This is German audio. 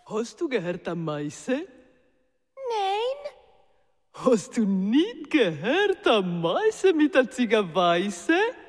Hast du gehört am Meise? Nein. Hast du nicht gehört am Meise mit der Ziegerweise?